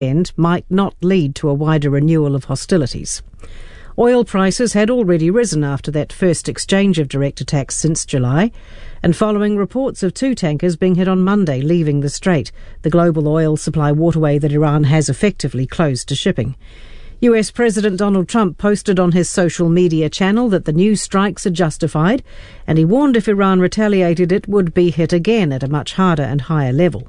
end might not lead to a wider renewal of hostilities. Oil prices had already risen after that first exchange of direct attacks since July, and following reports of 2 tankers being hit on Monday leaving the Strait, the global oil supply waterway that Iran has effectively closed to shipping. US President Donald Trump posted on his social media channel that the new strikes are justified, and he warned if Iran retaliated it would be hit again at a much harder and higher level.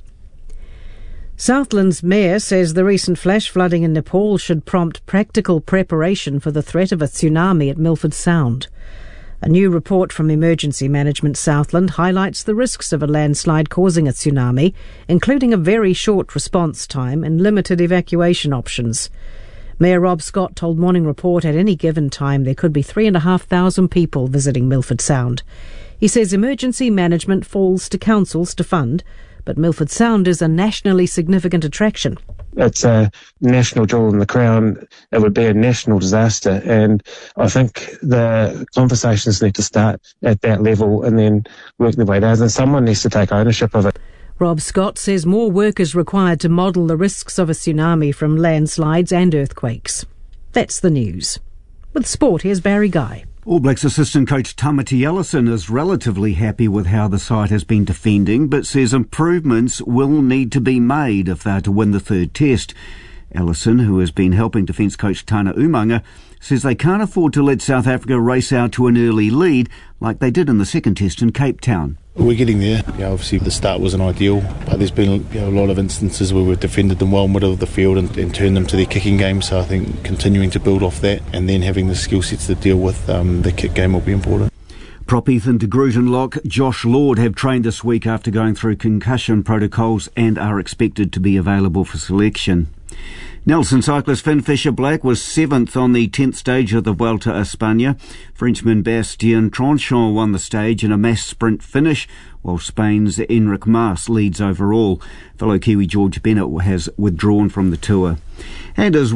Southland's mayor says the recent flash flooding in Nepal should prompt practical preparation for the threat of a tsunami at Milford Sound. A new report from Emergency Management Southland highlights the risks of a landslide causing a tsunami, including a very short response time and limited evacuation options. Mayor Rob Scott told Morning Report at any given time there could be 3,500 people visiting Milford Sound. He says emergency management falls to councils to fund, but Milford Sound is a nationally significant attraction. It's a national jewel in the crown. It would be a national disaster, and I think the conversations need to start at that level and then work their way down, and someone needs to take ownership of it. Rob Scott says more work is required to model the risks of a tsunami from landslides and earthquakes. That's the news. With sport, here's Barry Guy. All Blacks assistant coach Tamati Ellison is relatively happy with how the side has been defending, but says improvements will need to be made if they are to win the third test. Ellison, who has been helping defence coach Tana Umanga, says they can't afford to let South Africa race out to an early lead like they did in the second test in Cape Town. We're getting there. Obviously the start wasn't ideal, but there's been a lot of instances where we've defended them well middle of the field and turned them to their kicking game. So I think continuing to build off that and then having the skill sets to deal with the kick game will be important. Prop Ethan de Groot and lock Josh Lord have trained this week after going through concussion protocols and are expected to be available for selection. Nelson cyclist Finn Fisher-Black was 7th on the 10th stage of the Vuelta a España. Frenchman Bastien Tronchon won the stage in a mass sprint finish, while Spain's Enric Mas leads overall. Fellow Kiwi George Bennett has withdrawn from the tour. And in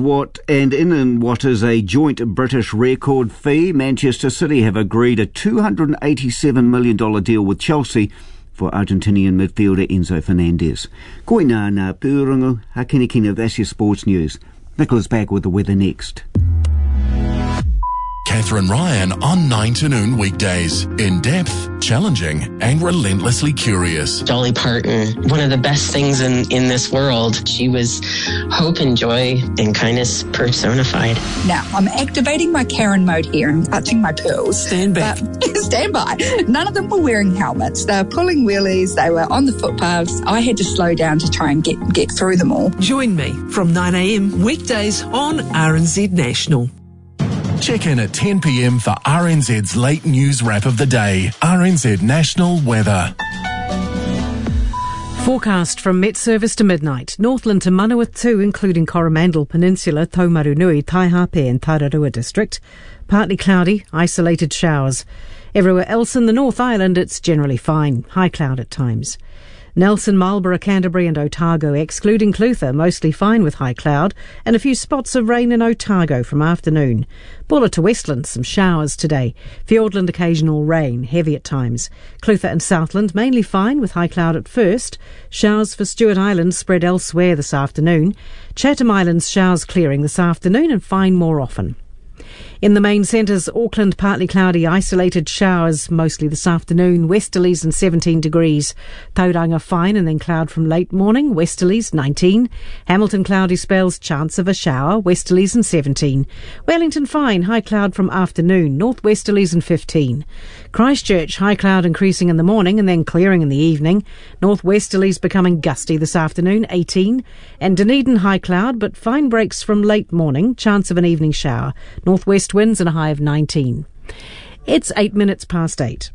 what is a joint British record fee, Manchester City have agreed a $287 million deal with Chelsea for Argentinian midfielder Enzo Fernandez. Koina na pūrongo, hakinekina of Asia Sports News. Nicholas back with the weather next. Catherine Ryan on 9 to noon weekdays. In depth, challenging, and relentlessly curious. Dolly Parton, one of the best things in this world. She was hope and joy and kindness personified. Now, I'm activating my Karen mode here and clutching my pearls. Stand back. Stand by. None of them were wearing helmets. They were pulling wheelies. They were on the footpaths. I had to slow down to try and get through them all. Join me from 9 a.m. weekdays on RNZ National. Check in at 10 p.m. for RNZ's late news wrap of the day. RNZ National Weather. Forecast from Met Service to midnight. Northland to Manawatu 2, including Coromandel Peninsula, Taumarunui, Taihape and Tararua district. Partly cloudy, isolated showers. Everywhere else in the North Island, it's generally fine. High cloud at times. Nelson, Marlborough, Canterbury and Otago, excluding Clutha, mostly fine with high cloud, and a few spots of rain in Otago from afternoon. Buller to Westland, some showers today. Fiordland, occasional rain, heavy at times. Clutha and Southland, mainly fine with high cloud at first. Showers for Stewart Island spread elsewhere this afternoon. Chatham Islands, showers clearing this afternoon and fine more often. In the main centres, Auckland, partly cloudy, isolated showers mostly this afternoon, westerlies and 17 degrees. Tauranga fine and then cloud from late morning, westerlies 19. Hamilton cloudy spells, chance of a shower, westerlies and 17. Wellington fine, high cloud from afternoon, northwesterlies and 15. Christchurch, high cloud increasing in the morning and then clearing in the evening. Northwesterlies becoming gusty this afternoon, 18. And Dunedin, high cloud but fine breaks from late morning, chance of an evening shower. Northwest winds and a high of 19. It's 8 minutes past 8.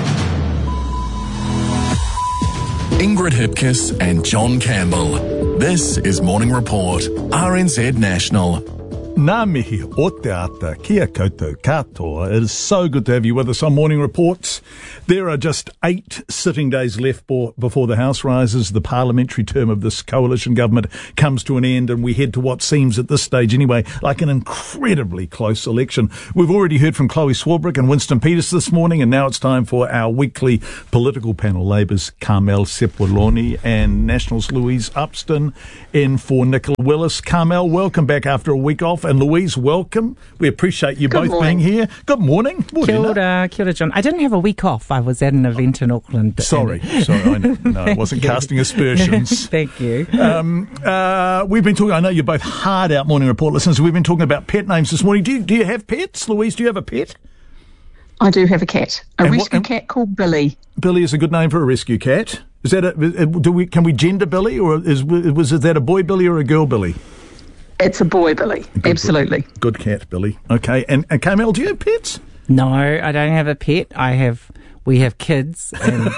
Ingrid Hipkiss and John Campbell. This is Morning Report, RNZ National. Nā mihi o te ata, kia koutou katoa. It is so good to have you with us on Morning Reports. There are just 8 sitting days left before the House rises. The parliamentary term of this coalition government comes to an end, and we head to what seems at this stage anyway like an incredibly close election. We've already heard from Chloe Swarbrick and Winston Peters this morning, and now it's time for our weekly political panel. Labour's Carmel Sepuloni and Nationals' Louise Upston in for Nicola Willis. Carmel, welcome back after a week off. And Louise, welcome. We appreciate you both being here. Good morning. Kia ora, John. I didn't have a week off. I was at an event in Auckland. Sorry. I know. No, I wasn't casting aspersions. Thank you. We've been talking, I know you're both hard out Morning Report listeners, we've been talking about pet names this morning. Do you have pets? Louise, do you have a pet? I do have a cat, a rescue cat called Billy. Billy is a good name for a rescue cat. Is that can we gender Billy, or is that a boy Billy or a girl Billy? It's a boy, Billy. Absolutely. Good cat, Billy. Okay. And Carmel, do you have pets? No, I don't have a pet. We have kids,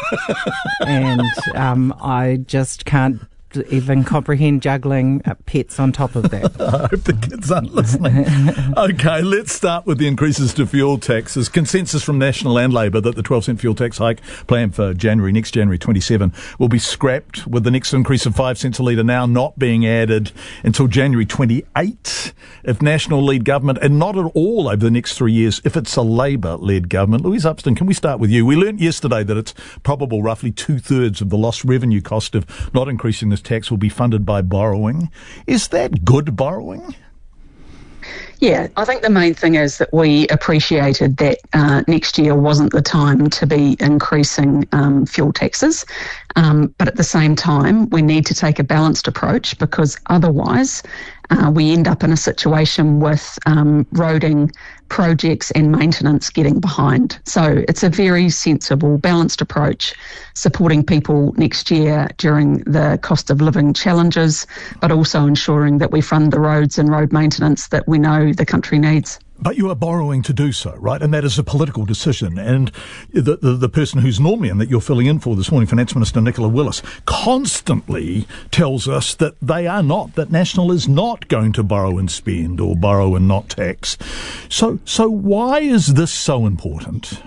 and I just can't even comprehend juggling pets on top of that. I hope the kids aren't listening. Okay, let's start with the increases to fuel taxes. Consensus from National and Labour that the 12-cent fuel tax hike planned for next January 27 will be scrapped, with the next increase of 5 cents a litre now not being added until January 28 if National lead government, and not at all over the next 3 years if it's a Labour-led government. Louise Upston, can we start with you? We learnt yesterday that it's probable roughly 2/3 of the lost revenue cost of not increasing this tax will be funded by borrowing. Is that good borrowing? Yeah, I think the main thing is that we appreciated that next year wasn't the time to be increasing fuel taxes. But at the same time, we need to take a balanced approach, because otherwise we end up in a situation with roading projects and maintenance getting behind. So it's a very sensible, balanced approach, supporting people next year during the cost of living challenges, but also ensuring that we fund the roads and road maintenance that we know the country needs. But you are borrowing to do so, right? And that is a political decision. And the person who's normally in that you're filling in for this morning, Finance Minister Nicola Willis, constantly tells us that that National is not going to borrow and spend, or borrow and not tax. So why is this so important?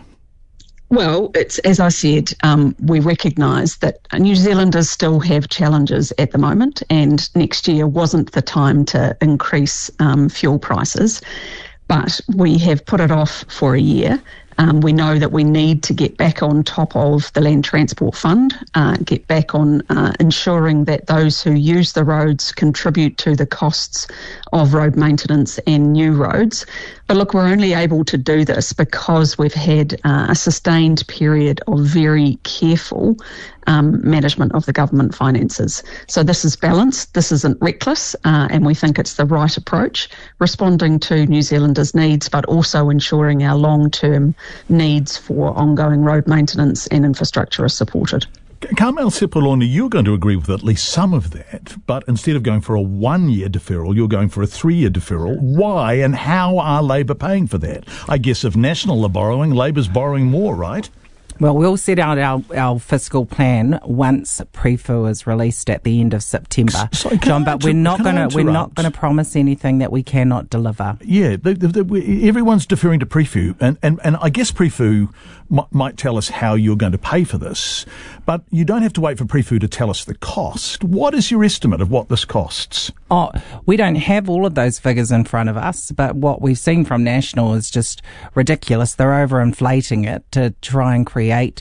Well, it's, as I said, we recognise that New Zealanders still have challenges at the moment, and next year wasn't the time to increase fuel prices. But we have put it off for a year. We know that we need to get back on top of the Land Transport Fund, get back on ensuring that those who use the roads contribute to the costs of road maintenance and new roads. But look, we're only able to do this because we've had a sustained period of very careful management of the government finances. So this is balanced, this isn't reckless, and we think it's the right approach, responding to New Zealanders' needs, but also ensuring our long-term needs for ongoing road maintenance and infrastructure are supported. Carmel Sepuloni, you're going to agree with at least some of that, but instead of going for a 1-year deferral, you're going for a 3-year deferral. Why and how are Labour paying for that? I guess if National are borrowing, Labour's borrowing more, right? Well, we'll set out our fiscal plan once PREFU is released at the end of September, John. But we're not going to promise anything that we cannot deliver. Yeah, everyone's deferring to PREFU, and I guess PREFU might tell us how you're going to pay for this, but you don't have to wait for PREFU to tell us the cost. What is your estimate of what this costs? Oh, we don't have all of those figures in front of us, but what we've seen from National is just ridiculous. They're overinflating it to try and create,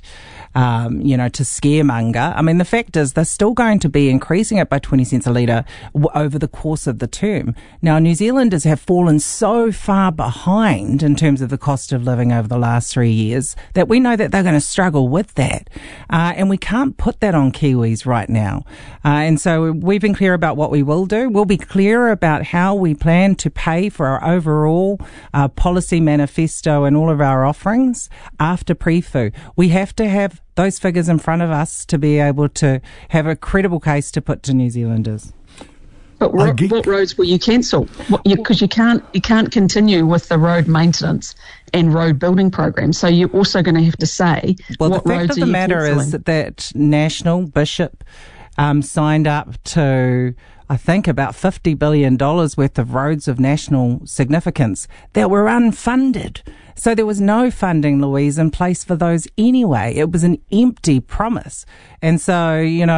to scaremonger. I mean, the fact is they're still going to be increasing it by 20 cents a litre over the course of the term. Now, New Zealanders have fallen so far behind in terms of the cost of living over the last 3 years that we know that they're going to struggle with that. And we can't put that on Kiwis right now. And so we've been clear about what we will do. We'll be clear about how we plan to pay for our overall policy manifesto and all of our offerings after PREFU. We have to have those figures in front of us to be able to have a credible case to put to New Zealanders. But what roads will you cancel? Because you can't continue with the road maintenance and road building program. So you're also going to have to say, well, what roads are you cancelling? The fact of the matter is that National Bishop signed up to I think, about $50 billion worth of roads of national significance that were unfunded. So there was no funding, Louise, in place for those anyway. It was an empty promise. And so,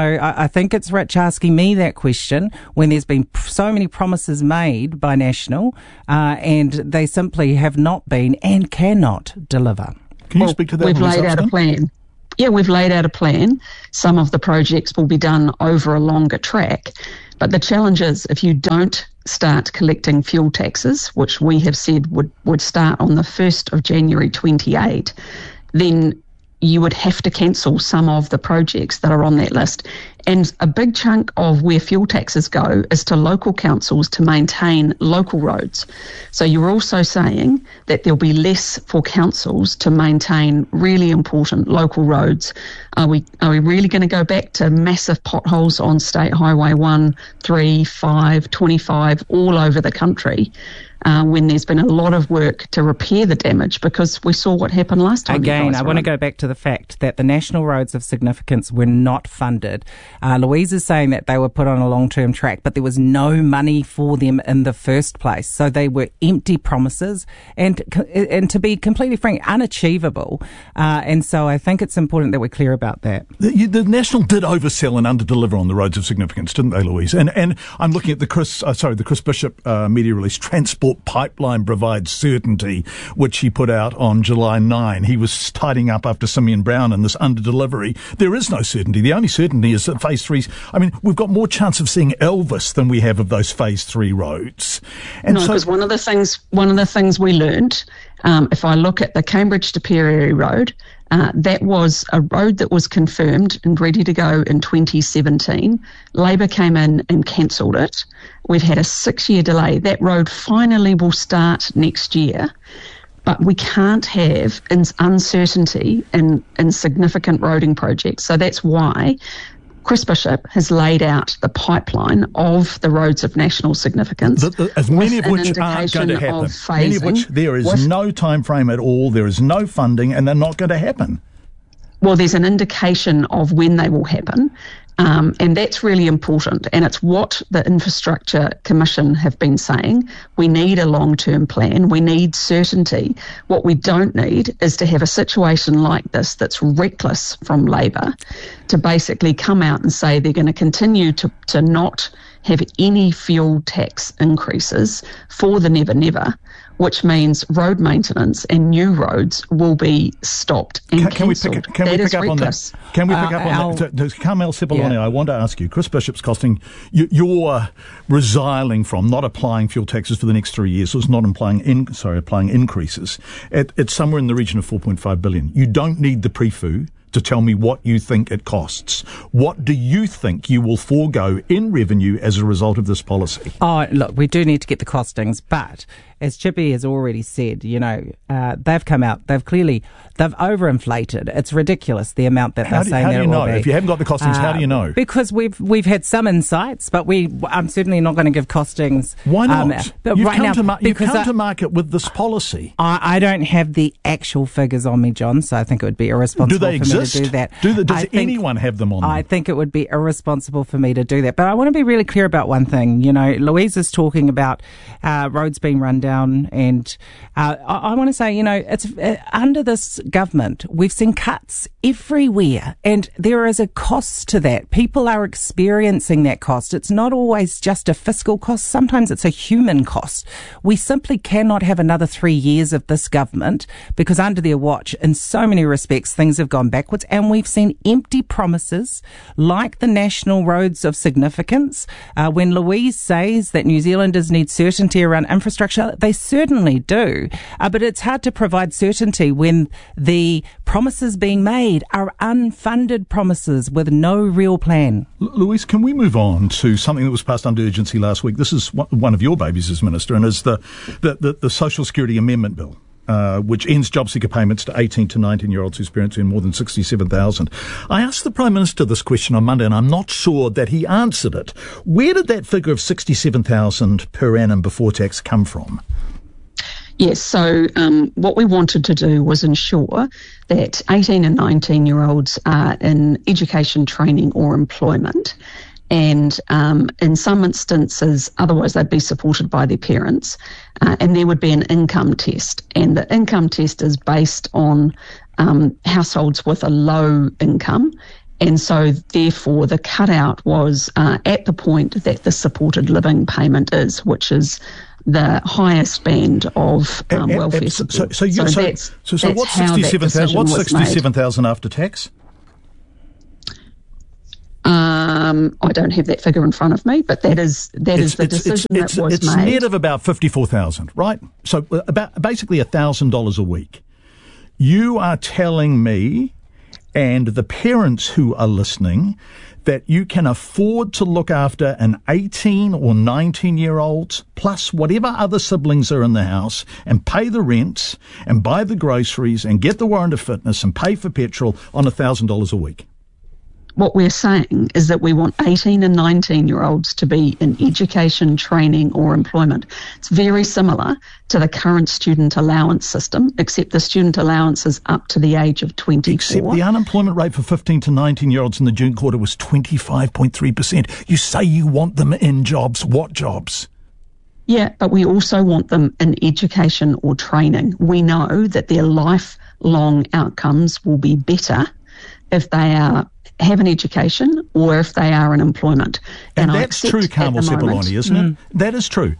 I think it's rich asking me that question when there's been so many promises made by National and they simply have not been and cannot deliver. Can you speak to that? We've laid out a plan. Yeah, we've laid out a plan. Some of the projects will be done over a longer track. But the challenge is if you don't start collecting fuel taxes, which we have said would start on the 1st of January 28, then you would have to cancel some of the projects that are on that list. And a big chunk of where fuel taxes go is to local councils to maintain local roads. So you're also saying that there'll be less for councils to maintain really important local roads. Are we really going to go back to massive potholes on State Highway 1, 3, 5, 25 all over the country? When there's been a lot of work to repair the damage, because we saw what happened last time. Again, I want to go back to the fact that the national roads of significance were not funded. Louise is saying that they were put on a long-term track, but there was no money for them in the first place. So they were empty promises and to be completely frank, unachievable. And so I think it's important that we're clear about that. The National did oversell and underdeliver on the roads of significance, didn't they, Louise? And I'm looking at the Chris Bishop media release, Transport Pipeline provides certainty, which he put out on July 9. He was tidying up after Simeon Brown and this under-delivery. There is no certainty. The only certainty is that Phase 3's... I mean, we've got more chance of seeing Elvis than we have of those Phase 3 roads. And because one of the things we learned, if I look at the Cambridge to Perry Road, that was a road that was confirmed and ready to go in 2017. Labor came in and cancelled it. We've had a 6-year delay. That road finally will start next year. But we can't have uncertainty in significant roading projects. So that's why Chris Bishop has laid out the pipeline of the roads of national significance. As many of which aren't going to happen. Many of which there is no time frame at all, there is no funding, and they're not going to happen. Well, there's an indication of when they will happen. And that's really important. And it's what the Infrastructure Commission have been saying. We need a long-term plan. We need certainty. What we don't need is to have a situation like this that's reckless from Labor to basically come out and say they're going to continue to not have any fuel tax increases for the never, never, which means road maintenance and new roads will be stopped and cancelled. Can we pick up on that? Can we pick up on that? Carmel Cipollone, yeah. I want to ask you, Chris Bishop's costing, you're resiling from not applying fuel taxes for the next 3 years, so it's not applying increases. It's somewhere in the region of $4.5 billion. You don't need the pre-fu to tell me what you think it costs. What do you think you will forego in revenue as a result of this policy? Oh, look, we do need to get the costings, but as Chippy has already said, they've come out, they've overinflated. It's ridiculous, the amount that they're saying that it will be. How do you know? If you haven't got the costings, how do you know? Because we've had some insights, but I'm certainly not going to give costings. Why not? You've come to market with this policy. I don't have the actual figures on me, John, so I think it would be irresponsible for me to do that. Does anyone have them on them? I think it would be irresponsible for me to do that. But I want to be really clear about one thing. Louise is talking about roads being run down, and I want to say, it's under this government, we've seen cuts everywhere, and there is a cost to that. People are experiencing that cost. It's not always just a fiscal cost. Sometimes it's a human cost. We simply cannot have another 3 years of this government, because under their watch, in so many respects, things have gone backwards, and we've seen empty promises like the national roads of significance. When Louise says that New Zealanders need certainty around infrastructure, they certainly do. But it's hard to provide certainty when the promises being made are unfunded promises with no real plan. Louise, can we move on to something that was passed under urgency last week? This is one of your babies as Minister, and is the Social Security Amendment Bill. Which ends job seeker payments to 18 to 19-year-olds whose parents earn more than $67,000. I asked the Prime Minister this question on Monday, and I'm not sure that he answered it. Where did that figure of $67,000 per annum before tax come from? Yes, so what we wanted to do was ensure that 18 and 19-year-olds are in education, training or employment, And in some instances, otherwise they'd be supported by their parents, and there would be an income test. And the income test is based on households with a low income. And so, therefore, the cutout was at the point that the supported living payment is, which is the highest band of welfare support. So what's 67,000? What's 67,000 after tax? I don't have that figure in front of me, but that is the decision that was made. It's net of about 54,000, right? So about basically $1,000 a week. You are telling me and the parents who are listening that you can afford to look after an 18 or 19-year-old plus whatever other siblings are in the house and pay the rents and buy the groceries and get the warrant of fitness and pay for petrol on $1,000 a week. What we're saying is that we want 18 and 19-year-olds to be in education, training or employment. It's very similar to the current student allowance system, except the student allowance is up to the age of 24. Except the unemployment rate for 15 to 19-year-olds in the June quarter was 25.3%. You say you want them in jobs. What jobs? Yeah, but we also want them in education or training. We know that their lifelong outcomes will be better if they have an education or if they are in employment. And that's true, Carmel Sepuloni, isn't it? That is true.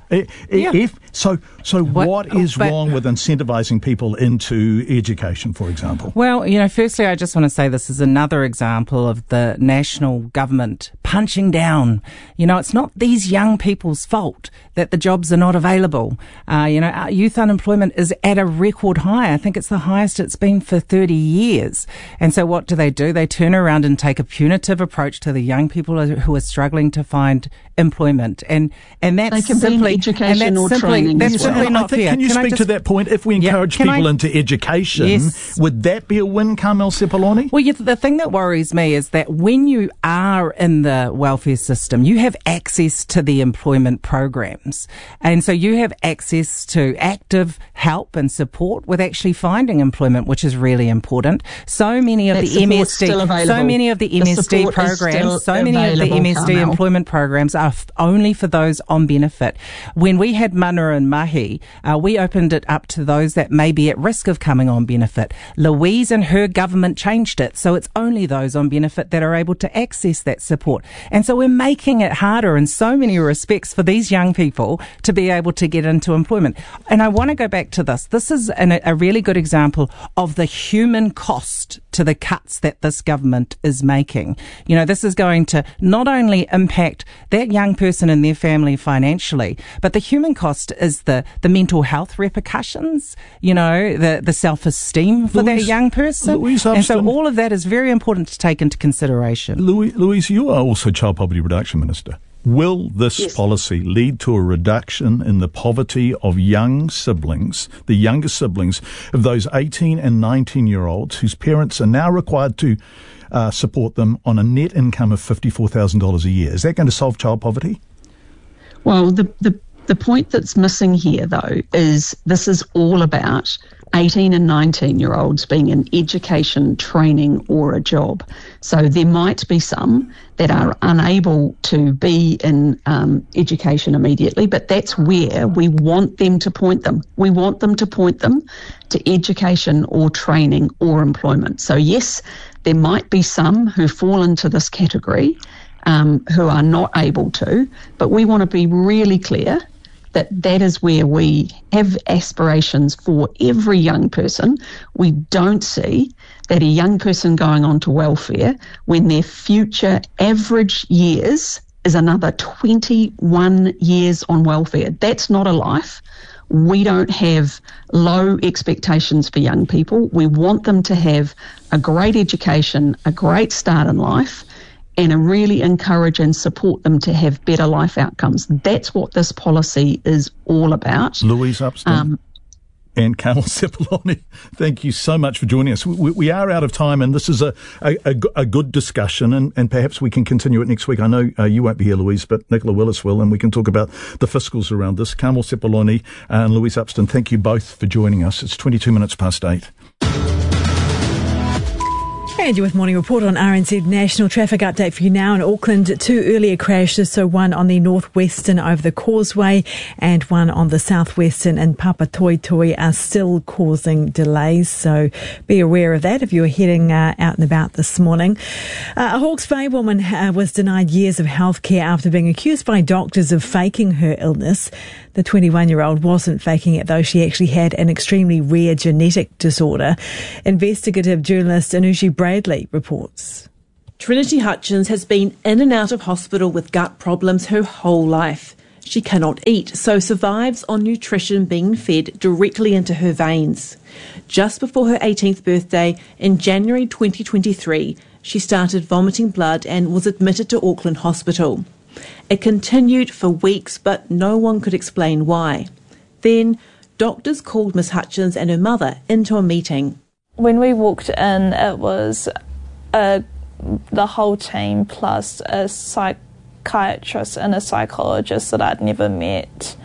What is wrong with incentivising people into education, for example? Well, firstly, I just want to say this is another example of the national government punching down. It's not these young people's fault that the jobs are not available. Our youth unemployment is at a record high. I think it's the highest it's been for 30 years. And so what do? They turn around and take a punitive approach to the young people who are struggling to find employment. And that's simply education or training. That's simply not fair. Can you speak to that point? If we encourage people into education, would that be a win, Carmel Sepuloni? Well, the thing that worries me is that when you are in the welfare system, you have access to the employment programs. And so you have access to active help and support with actually finding employment, which is really important. So many of the MSD employment programs are only for those on benefit. When we had Mana and Mahi, we opened it up to those that may be at risk of coming on benefit. Louise and her government changed it, so it's only those on benefit that are able to access that support. And so we're making it harder in so many respects for these young people to be able to get into employment. And I want to go back to this. This is a really good example of the human cost to the cuts that this government is making. This is going to not only impact that young person and their family financially, but the human cost is the mental health repercussions, the self-esteem for that young person. And so all of that is very important to take into consideration. Louise, you are also Child Poverty Reduction Minister. Will this policy lead to a reduction in the poverty of young siblings, the younger siblings of those 18 and 19-year-olds whose parents are now required to support them on a net income of $54,000 a year? Is that going to solve child poverty? Well, the point that's missing here, though, is this is all about 18 and 19-year-olds being in education, training or a job. So there might be some that are unable to be in education immediately, but that's where we want them to point them. We want them to point them to education or training or employment. So yes, there might be some who fall into this category who are not able to, but we want to be really clear that is where we have aspirations for every young person. We don't see that a young person going on to welfare when their future average years is another 21 years on welfare. That's not a life. We don't have low expectations for young people. We want them to have a great education, a great start in life, and really encourage and support them to have better life outcomes. That's what this policy is all about. Louise Upston and Carmel Sepuloni, thank you so much for joining us. We are out of time, and this is a good discussion, and perhaps we can continue it next week. I know you won't be here, Louise, but Nicola Willis will, and we can talk about the fiscals around this. Carmel Sepuloni and Louise Upston, thank you both for joining us. It's 22 minutes past 8. And you're with Morning Report on RNZ National. Traffic update for you now in Auckland. 2 earlier crashes, so one on the northwestern over the causeway and one on the southwestern in Papatoetoe are still causing delays, so be aware of that if you're heading out and about this morning. A Hawke's Bay woman was denied years of health care after being accused by doctors of faking her illness. The 21-year-old wasn't faking it, though. She actually had an extremely rare genetic disorder. Investigative journalist Anusha Bradley reports. Trinity Hutchins has been in and out of hospital with gut problems her whole life. She cannot eat, so survives on nutrition being fed directly into her veins. Just before her 18th birthday, in January 2023, she started vomiting blood and was admitted to Auckland Hospital. It continued for weeks, but no one could explain why. Then, doctors called Miss Hutchins and her mother into a meeting. When we walked in, it was the whole team plus a psychiatrist and a psychologist that I'd never met.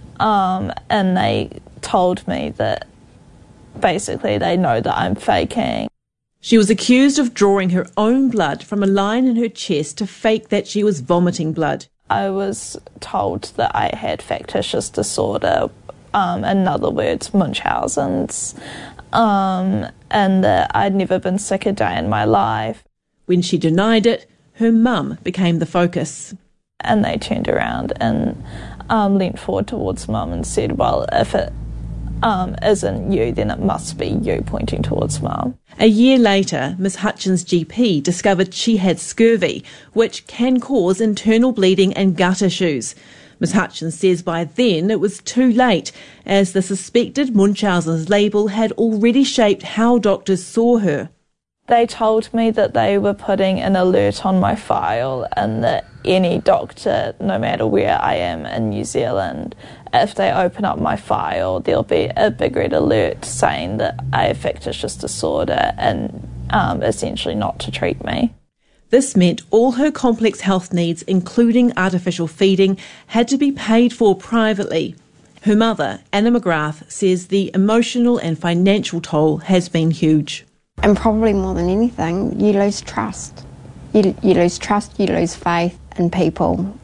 And they told me that basically they know that I'm faking. She was accused of drawing her own blood from a line in her chest to fake that she was vomiting blood. I was told that I had factitious disorder, in other words, Munchausen's, and that I'd never been sick a day in my life. When she denied it, her mum became the focus. And they turned around and leant forward towards mum and said, well, if it isn't you, then it must be you, pointing towards mum. A year later, Miss Hutchins' GP discovered she had scurvy, which can cause internal bleeding and gut issues. Miss Hutchins says by then it was too late, as the suspected Munchausen's label had already shaped how doctors saw her. They told me that they were putting an alert on my file and that any doctor, no matter where I am in New Zealand, if they open up my file, there'll be a big red alert saying that I have factitious disorder and essentially not to treat me. This meant all her complex health needs, including artificial feeding, had to be paid for privately. Her mother, Anna McGrath, says the emotional and financial toll has been huge. And probably more than anything, you lose trust. You lose trust, you lose faith in people,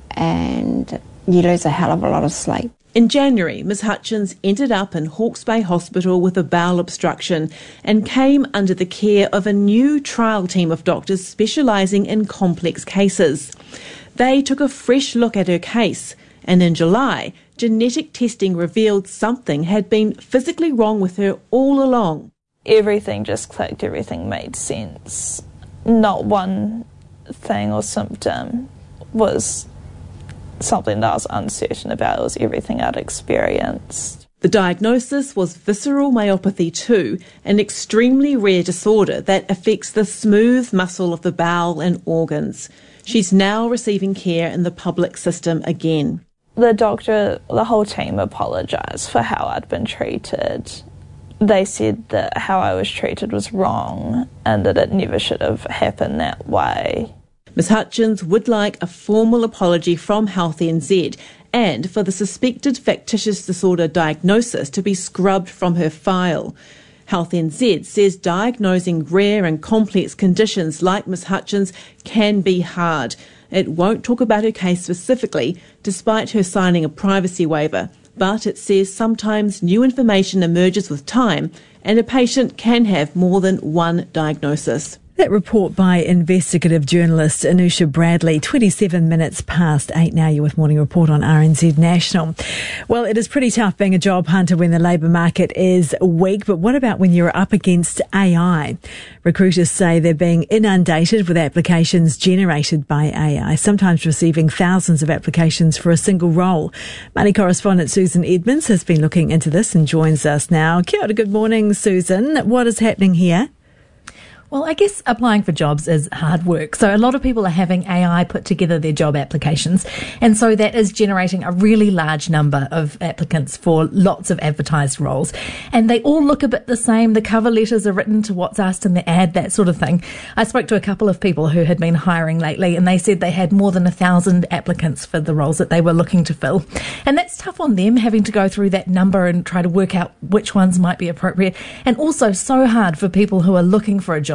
and you lose a hell of a lot of sleep. In January, Miss Hutchins ended up in Hawke's Bay Hospital with a bowel obstruction and came under the care of a new trial team of doctors specialising in complex cases. They took a fresh look at her case, and in July, genetic testing revealed something had been physically wrong with her all along. Everything just clicked, everything made sense. Not one thing or symptom was something that I was uncertain about. It was everything I'd experienced. The diagnosis was visceral myopathy 2, an extremely rare disorder that affects the smooth muscle of the bowel and organs. She's now receiving care in the public system again. The doctor, the whole team apologised for how I'd been treated. They said that how I was treated was wrong and that it never should have happened that way. Ms Hutchins would like a formal apology from Health NZ and for the suspected factitious disorder diagnosis to be scrubbed from her file. Health NZ says diagnosing rare and complex conditions like Ms Hutchins can be hard. It won't talk about her case specifically, despite her signing a privacy waiver, but it says sometimes new information emerges with time and a patient can have more than one diagnosis. That report by investigative journalist Anusha Bradley, 27 minutes past 8 now. You're with Morning Report on RNZ National. Well, it is pretty tough being a job hunter when the labour market is weak, but what about when you're up against AI? Recruiters say they're being inundated with applications generated by AI, sometimes receiving thousands of applications for a single role. Money correspondent Susan Edmonds has been looking into this and joins us now. Kia ora, good morning, Susan. What is happening here? Well, I guess applying for jobs is hard work. So a lot of people are having AI put together their job applications. And so that is generating a really large number of applicants for lots of advertised roles. And they all look a bit the same. The cover letters are written to what's asked in the ad, that sort of thing. I spoke to a couple of people who had been hiring lately and they said they had more than 1,000 applicants for the roles that they were looking to fill. And that's tough on them, having to go through that number and try to work out which ones might be appropriate. And also so hard for people who are looking for a job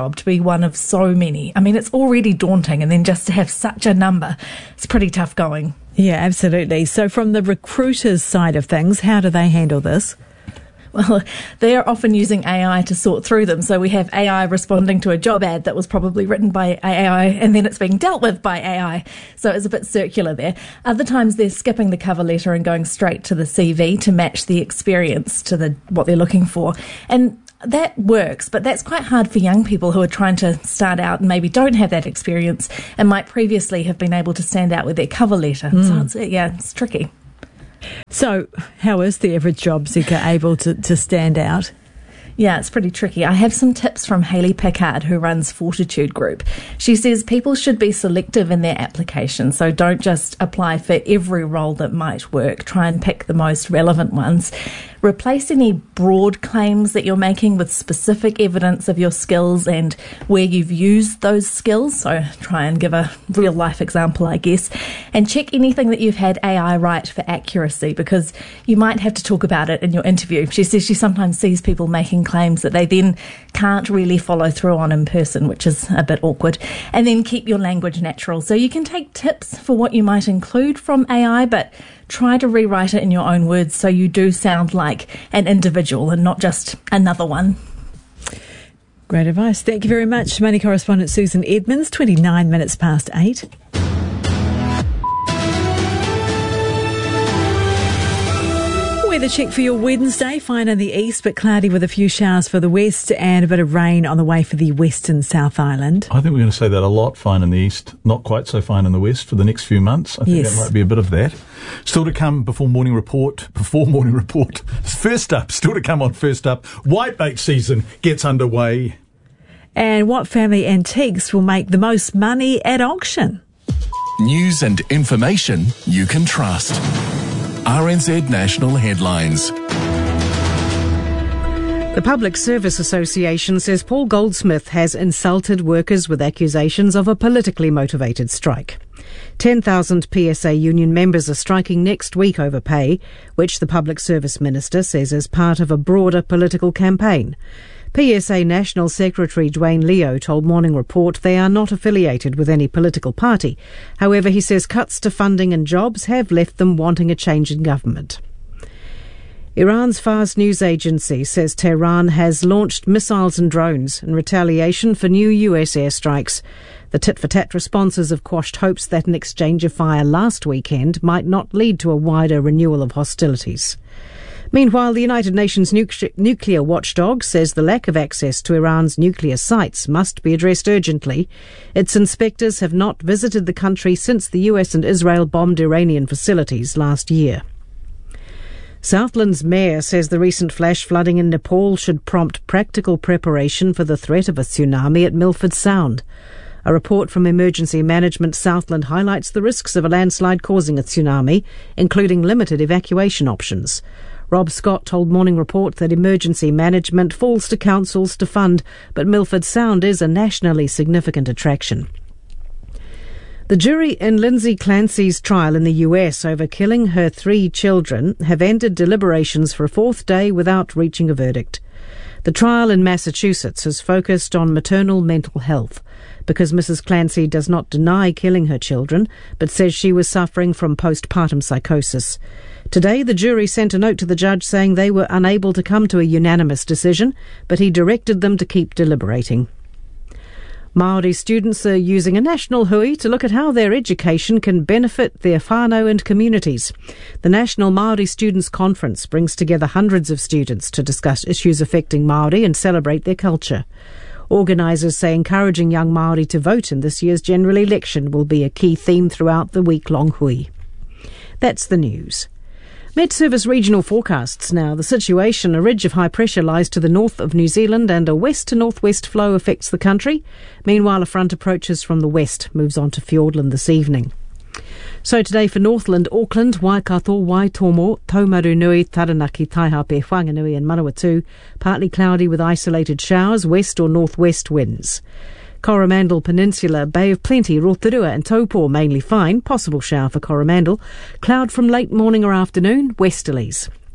job to be one of so many. I mean, it's already daunting, and then just to have such a number, it's pretty tough going. Yeah, absolutely. So from the recruiters' side of things, how do they handle this? Well, they're often using AI to sort through them. So we have AI responding to a job ad that was probably written by AI, and then it's being dealt with by AI. So it's a bit circular there. Other times they're skipping the cover letter and going straight to the CV to match the experience to what they're looking for. And that works, but that's quite hard for young people who are trying to start out and maybe don't have that experience and might previously have been able to stand out with their cover letter. So it's tricky. So how is the average job seeker able to stand out? Yeah, it's pretty tricky. I have some tips from Hayley Packard, who runs Fortitude Group. She says people should be selective in their application, so don't just apply for every role that might work. Try and pick the most relevant ones. Replace any broad claims that you're making with specific evidence of your skills and where you've used those skills. So try and give a real life example, I guess. And check anything that you've had AI write for accuracy, because you might have to talk about it in your interview. She says she sometimes sees people making claims that they then can't really follow through on in person, which is a bit awkward. And then keep your language natural. So you can take tips for what you might include from AI, but try to rewrite it in your own words so you do sound like an individual and not just another one. Great advice. Thank you very much, Money correspondent Susan Edmonds. 29 minutes past 8. Weather check for your Wednesday. Fine in the east, but cloudy with a few showers for the west and a bit of rain on the way for the western South Island. I think we're going to say that a lot. Fine in the east, not quite so fine in the west for the next few months. I think that might be a bit of that. Still to come before morning report. First up, still to come on First Up. Whitebait season gets underway. And what family antiques will make the most money at auction? News and information you can trust. RNZ National Headlines. The Public Service Association says Paul Goldsmith has insulted workers with accusations of a politically motivated strike. 10,000 PSA union members are striking next week over pay, which the Public Service Minister says is part of a broader political campaign. PSA National Secretary Dwayne Leo told Morning Report they are not affiliated with any political party. However, he says cuts to funding and jobs have left them wanting a change in government. Iran's Fars news agency says Tehran has launched missiles and drones in retaliation for new US airstrikes. The tit-for-tat responses have quashed hopes that an exchange of fire last weekend might not lead to a wider renewal of hostilities. Meanwhile, the United Nations nuclear watchdog says the lack of access to Iran's nuclear sites must be addressed urgently. Its inspectors have not visited the country since the US and Israel bombed Iranian facilities last year. Southland's mayor says the recent flash flooding in Nepal should prompt practical preparation for the threat of a tsunami at Milford Sound. A report from Emergency Management Southland highlights the risks of a landslide causing a tsunami, including limited evacuation options. Rob Scott told Morning Report that emergency management falls to councils to fund, but Milford Sound is a nationally significant attraction. The jury in Lindsay Clancy's trial in the US over killing her 3 children have ended deliberations for a 4th day without reaching a verdict. The trial in Massachusetts has focused on maternal mental health because Mrs. Clancy does not deny killing her children, but says she was suffering from postpartum psychosis. Today, the jury sent a note to the judge saying they were unable to come to a unanimous decision, but he directed them to keep deliberating. Māori students are using a national hui to look at how their education can benefit their whānau and communities. The National Māori Students' Conference brings together hundreds of students to discuss issues affecting Māori and celebrate their culture. Organisers say encouraging young Māori to vote in this year's general election will be a key theme throughout the week-long hui. That's the news. Met Service regional forecasts now. The situation, a ridge of high pressure lies to the north of New Zealand and a west to northwest flow affects the country. Meanwhile, a front approaches from the west, moves on to Fiordland this evening. So today for Northland, Auckland, Waikato, Waitomo, Taumarunui, Taranaki, Taihape, Whanganui and Manawatu, partly cloudy with isolated showers, west or northwest winds. Coromandel Peninsula, Bay of Plenty, Rotorua and Taupo mainly fine, possible shower for Coromandel. Cloud from late morning or afternoon, westerlies.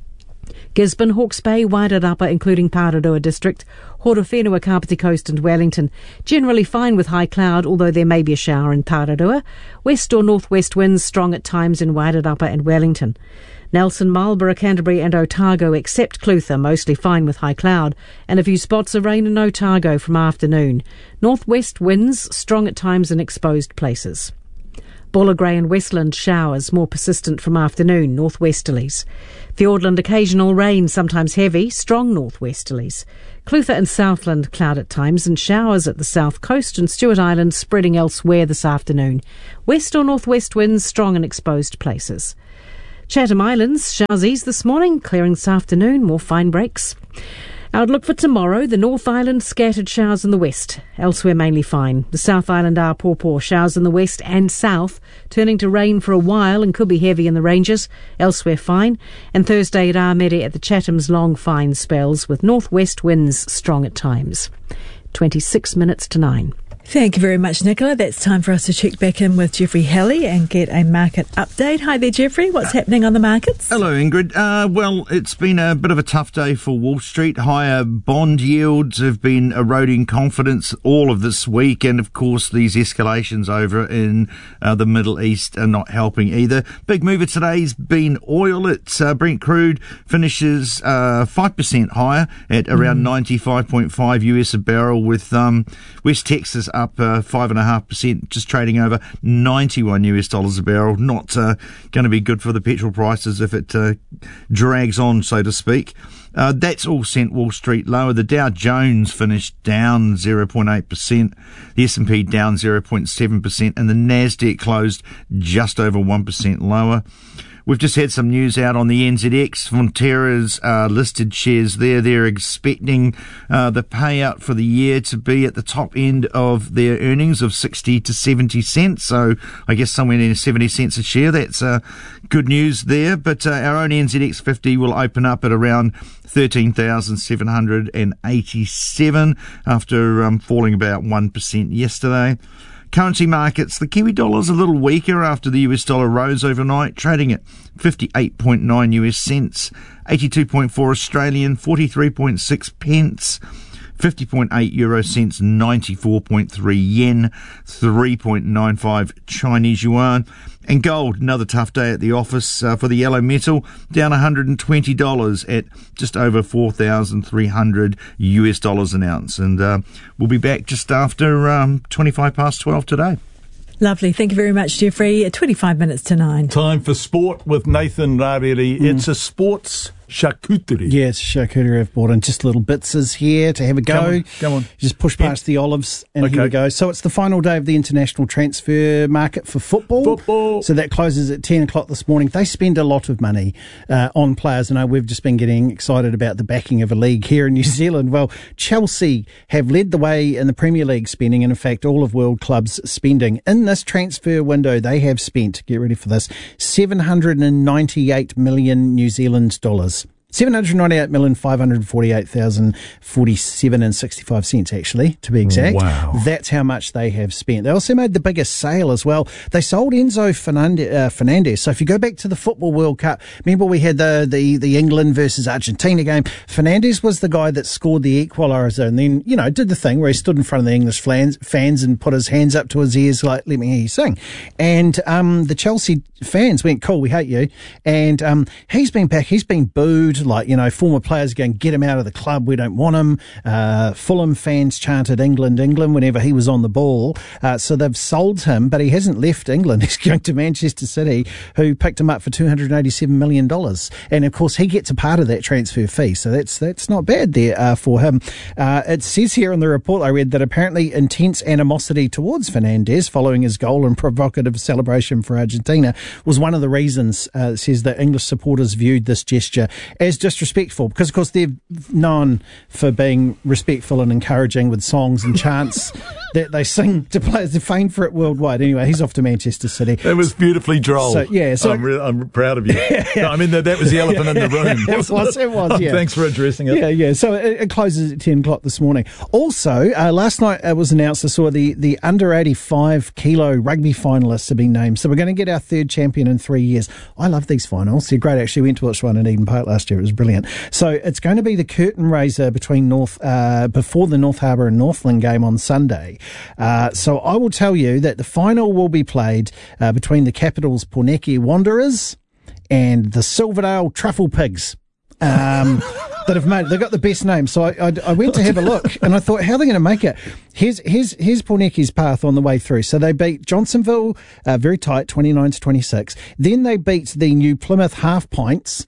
Gisborne, Hawke's Bay, Wairarapa, including Pararua District, Horowhenua, Kapiti Coast and Wellington. Generally fine with high cloud, although there may be a shower in Pararua. West or northwest winds strong at times in Wairarapa and Wellington. Nelson, Marlborough, Canterbury and Otago, except Clutha, mostly fine with high cloud, and a few spots of rain in Otago from afternoon. Northwest winds strong at times in exposed places. Bulla Grey and Westland showers, more persistent from afternoon, northwesterlies. Fiordland occasional rain, sometimes heavy, strong northwesterlies. Clutha and Southland cloud at times and showers at the south coast and Stewart Island spreading elsewhere this afternoon. West or northwest winds strong in exposed places. Chatham Islands, showers ease this morning, clearing this afternoon, more fine breaks. Outlook for tomorrow, the North Island scattered showers in the west, elsewhere mainly fine. The South Island are poor showers in the west and south, turning to rain for a while and could be heavy in the ranges, elsewhere fine. And Thursday at Armere at the Chatham's long fine spells with northwest winds strong at times. 26 minutes to 9. Thank you very much, Nicola. That's time for us to check back in with Jeffrey Halley and get a market update. Hi there, Jeffrey. What's happening on the markets? Hello, Ingrid. Well, it's been a bit of a tough day for Wall Street. Higher bond yields have been eroding confidence all of this week. And, of course, these escalations over in the Middle East are not helping either. Big mover today's been oil. It's Brent crude finishes 5% higher at around 95.5 US a barrel, with West Texas up 5.5%, just trading over $91 US a barrel. Not going to be good for the petrol prices if it drags on, so to speak. That's all sent Wall Street lower. The Dow Jones finished down 0.8%, the S&P down 0.7%, and the Nasdaq closed just over 1% lower. We've just had some news out on the NZX. Fonterra's listed shares there. They're expecting the payout for the year to be at the top end of their earnings of 60 to 70 cents. So I guess somewhere near 70 cents a share. That's good news there. But our own NZX 50 will open up at around 13,787 after falling about 1% yesterday. Currency markets, the Kiwi dollar's a little weaker after the US dollar rose overnight, trading at 58.9 US cents, 82.4 Australian, 43.6 pence, 50.8 euro cents, 94.3 yen, 3.95 Chinese yuan. And gold, another tough day at the office for the yellow metal, down $120 at just over 4,300 US dollars an ounce. And we'll be back just after 25 past 12 today. Lovely. Thank you very much, Jeffrey. 25 minutes to 9. Time for sport with Nathan Rawiri. It's a sports charcuterie. Yeah, it's charcuterie I've bought in. Just little bitses here to have a go. Come on. Just push past the olives and here we go. So it's the final day of the international transfer market for football. So that closes at 10 o'clock this morning. They spend a lot of money on players. I know we've just been getting excited about the backing of a league here in New Zealand. Well, Chelsea have led the way in the Premier League spending, and in fact all of world clubs spending. In this transfer window, they have spent, get ready for this, 798 million New Zealand dollars. 798,548,047 and 65 cents, actually, to be exact. Wow. That's how much they have spent. They also made the biggest sale as well. They sold Enzo Fernandez. So if you go back to the Football World Cup, remember we had the England versus Argentina game. Fernandez was the guy that scored the equaliser and then, did the thing where he stood in front of the English fans and put his hands up to his ears like, let me hear you sing. And the Chelsea fans went, cool, we hate you. And he's been back. He's been booed. Former players going, get him out of the club, we don't want him. Fulham fans chanted England whenever he was on the ball. So they've sold him, but he hasn't left England. He's going to Manchester City, who picked him up for $287 million. And of course, he gets a part of that transfer fee. So that's not bad there for him. It says here in the report I read that apparently intense animosity towards Fernandez following his goal and provocative celebration for Argentina was one of the reasons, it says, that English supporters viewed this gesture as disrespectful, because of course they're known for being respectful and encouraging with songs and chants that they sing to players. They're famed for it worldwide. Anyway, he's off to Manchester City. That was beautifully droll. So I'm proud of you. No, that was the elephant in the room. It was, yeah. Thanks for addressing it. Yeah. So it closes at 10 o'clock this morning. Also, last night it was announced, I saw the under 85 kilo rugby finalists have been named. So we're going to get our third champion in 3 years. I love these finals. They're great. Actually, went to watch one in Eden Park last year. It was brilliant. So it's going to be the curtain raiser between before the North Harbour and Northland game on Sunday. So I will tell you that the final will be played between the Capitals Porneki Wanderers and the Silverdale Truffle Pigs. That have made it. They've got the best name. So I went to have a look and I thought, how are they going to make it? Here's Porneki's path on the way through. So they beat Johnsonville very tight, 29-26. Then they beat the New Plymouth Half Pints.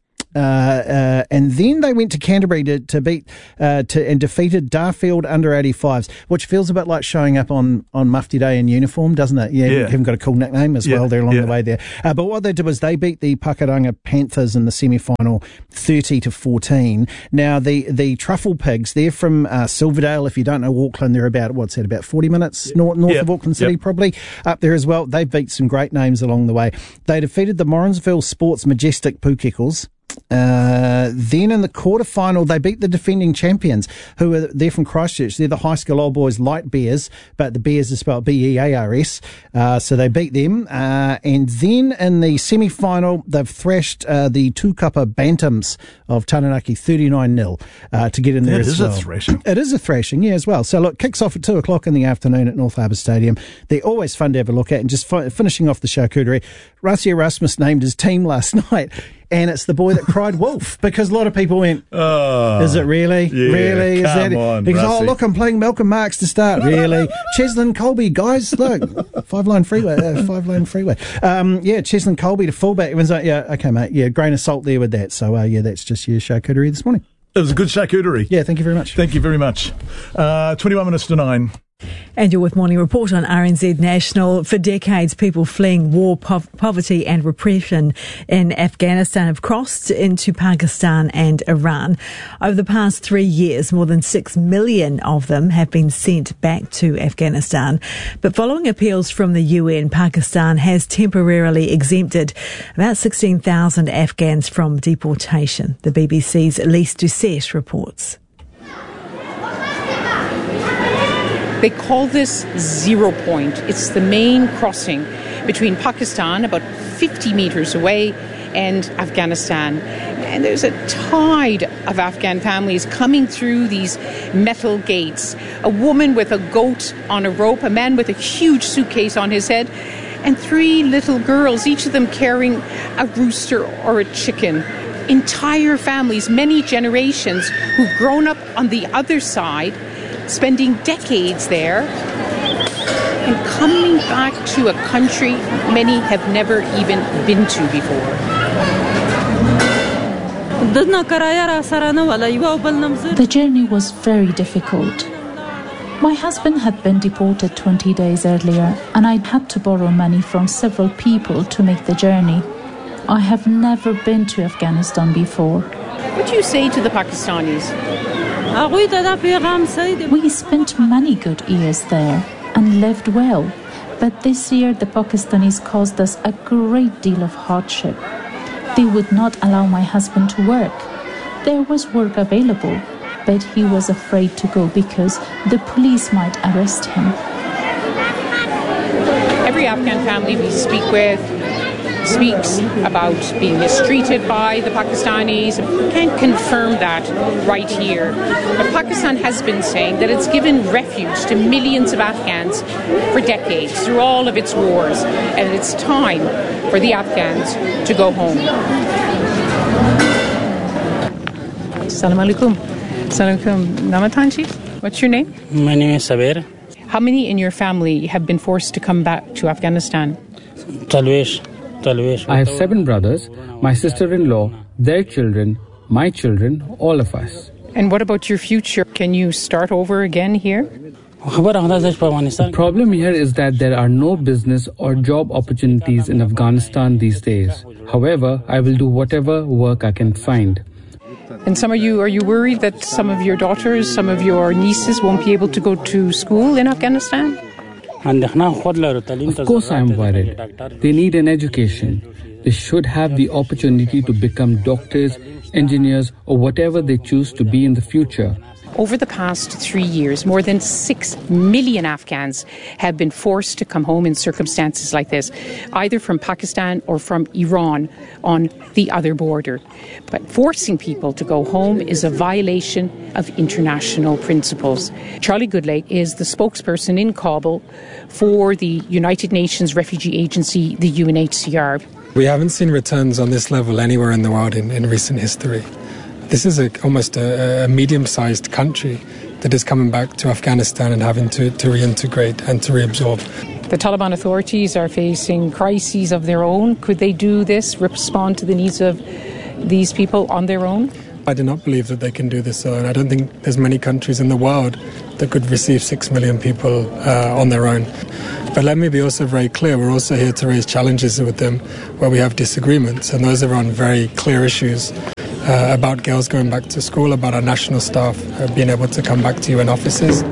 And then they went to Canterbury to beat and defeated Darfield under 85s, which feels a bit like showing up on Mufti Day in uniform, doesn't it? Yeah. You haven't got a cool nickname as well there along the way there. But what they did was they beat the Pakuranga Panthers in the semi-final 30-14. Now the Truffle Pigs, they're from Silverdale. If you don't know Auckland, they're about 40 minutes north of Auckland City, probably up there as well. They beat some great names along the way. They defeated the Morrinsville Sports Majestic Pukekels. Then in the quarterfinal, they beat the defending champions, they're from Christchurch. They're the High School Old Boys Light Bears, but the Bears is spelled Bears. So they beat them. And then in the semi-final, they've thrashed the Tukapa Bantams of Taranaki 39-0 to get in there as well. It is a thrashing. It is a thrashing, as well. So look, kicks off at 2:00 in the afternoon at North Harbour Stadium. They're always fun to have a look at. And just finishing off the charcuterie, Rasi Erasmus named his team last night. And it's the boy that cried wolf, because a lot of people went, is it really? Yeah, really? Is that on, because, Rusty. look, I'm playing Malcolm Marx to start. Really? Cheslin Colby, guys, look, 5-lane freeway. Cheslin Colby to fullback. Everyone's like, okay, mate, grain of salt there with that. So, that's just your charcuterie this morning. It was a good charcuterie. Yeah, thank you very much. Thank you very much. 21 minutes to 9. And you're with Morning Report on RNZ National. For decades, people fleeing war, poverty and repression in Afghanistan have crossed into Pakistan and Iran. Over the past 3 years, more than 6 million of them have been sent back to Afghanistan. But following appeals from the UN, Pakistan has temporarily exempted about 16,000 Afghans from deportation. The BBC's Elise Doucette reports. They call this Zero Point. It's the main crossing between Pakistan, about 50 meters away, and Afghanistan. And there's a tide of Afghan families coming through these metal gates. A woman with a goat on a rope, a man with a huge suitcase on his head, and 3 little girls, each of them carrying a rooster or a chicken. Entire families, many generations, who've grown up on the other side, spending decades there, and coming back to a country many have never even been to before. The journey was very difficult. My husband had been deported 20 days earlier, and I had to borrow money from several people to make the journey. I have never been to Afghanistan before. What do you say to the Pakistanis? We spent many good years there and lived well, but this year the Pakistanis caused us a great deal of hardship. They would not allow my husband to work. There was work available, but he was afraid to go because the police might arrest him. Every Afghan family we speak with speaks about being mistreated by the Pakistanis. We can't confirm that right here. But Pakistan has been saying that it's given refuge to millions of Afghans for decades through all of its wars. And it's time for the Afghans to go home. Assalamu alaikum. Assalamu alaikum. Namatanji. What's your name? My name is Sabir. How many in your family have been forced to come back to Afghanistan? Talwish. I have 7 brothers, my sister-in-law, their children, my children, all of us. And what about your future? Can you start over again here? The problem here is that there are no business or job opportunities in Afghanistan these days. However, I will do whatever work I can find. And are you worried that some of your daughters, some of your nieces won't be able to go to school in Afghanistan? Of course I am worried. They need an education. They should have the opportunity to become doctors, engineers, or whatever they choose to be in the future. Over the past 3 years, more than 6 million Afghans have been forced to come home in circumstances like this, either from Pakistan or from Iran on the other border. But forcing people to go home is a violation of international principles. Charlie Goodlake is the spokesperson in Kabul for the United Nations Refugee Agency, the UNHCR. We haven't seen returns on this level anywhere in the world in recent history. This is almost a medium-sized country that is coming back to Afghanistan and having to reintegrate and to reabsorb. The Taliban authorities are facing crises of their own. Could they do this, respond to the needs of these people on their own? I do not believe that they can do this alone. I don't think there's many countries in the world that could receive 6 million people on their own. But let me be also very clear, we're also here to raise challenges with them where we have disagreements, and those are on very clear issues. About girls going back to school, about our national staff being able to come back to UN offices.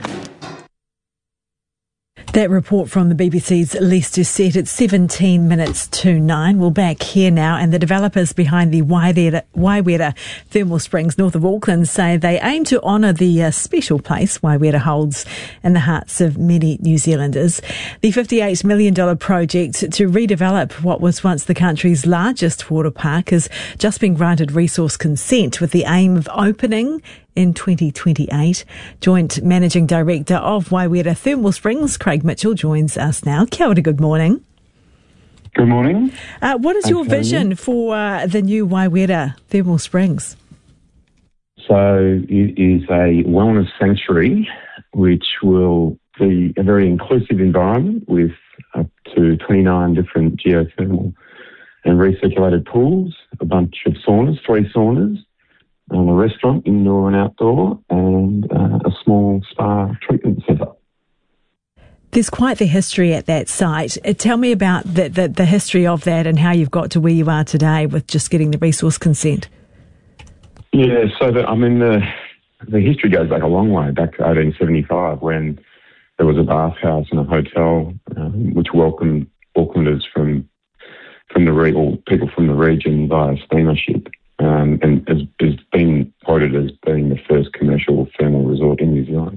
That report from the BBC's Lise Doucette at 17 minutes to 9. We're back here now, and the developers behind the Waiwera Thermal Springs north of Auckland say they aim to honour the special place Waiwera holds in the hearts of many New Zealanders. The $58 million project to redevelop what was once the country's largest water park has just been granted resource consent with the aim of opening in 2028. Joint Managing Director of Waiwera Thermal Springs, Craig Mitchell, joins us now. Kia ora, good morning. Good morning. What is your vision for the new Waiwera Thermal Springs? So it is a wellness sanctuary which will be a very inclusive environment with up to 29 different geothermal and recirculated pools, a bunch of saunas, 3 saunas, a restaurant, indoor and outdoor, and a small spa treatment centre. There's quite the history at that site. Tell me about the history of that and how you've got to where you are today with just getting the resource consent. Yeah, so the history goes back a long way, back to 1875, when there was a bathhouse and a hotel which welcomed Aucklanders from people from the region via steamer ship. And has been quoted as being the first commercial thermal resort in New Zealand.